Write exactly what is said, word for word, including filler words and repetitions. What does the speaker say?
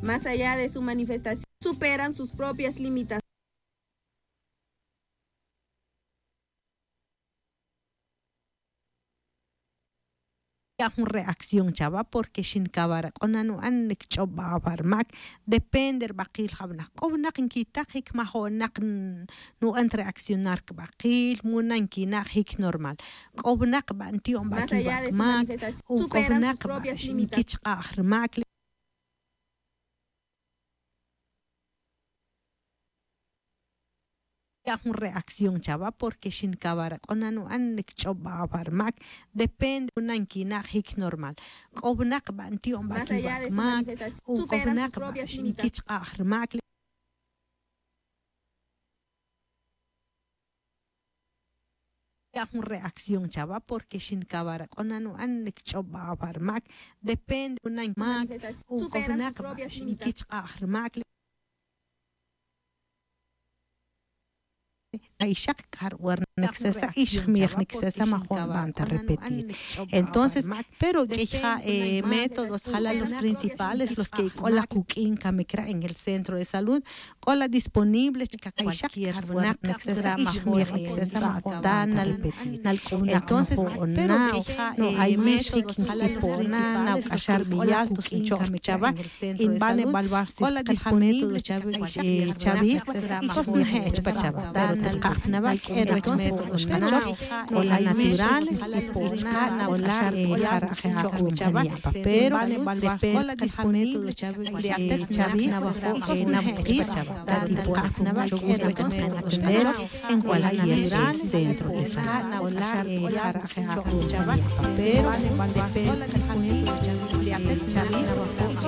Más allá de su manifestación, superan sus propias limitaciones. Una reacción chava porque shin kabara konanu annik choba barmak depender bakil habna kobna kinkita hik mahonak nu an reaccionar bakil munan kina hik normal kobna banti on Más bakil allá de su mak manifestación, superan sus propias limitaciones. mak una reacción chava porque shin kabara konanu annik choba barmak depende unan kina hik normal kobna banti on Más bakil allá de su mak manifestación, superan sus propias limitaciones. mak una reacción chava porque shin kabara konanu annik choba barmak depende unan mak Superan sus propias limitaciones. mak Aishak Karwer Nexesa Ishmir Nexesa Mahon Banta repetir. Entonces, pero que eh, métodos jala los principales, los que con la cooking camecra en el centro de salud, con la disponible cualquier Nexesa Ishmir Nexesa Mahon Banta repetir. Entonces, pero que hay métodos jala los principales, los que con la cooking camecra en el centro de salud, con la disponible chavi, y cosas hechas Kaknava era métodos o la naturales o la jarajea pero depende disponible de hacer chavi y navajir tati kaknava era atender en cualquier centro de salud o la jarajea pero depende disponible de hacer chavi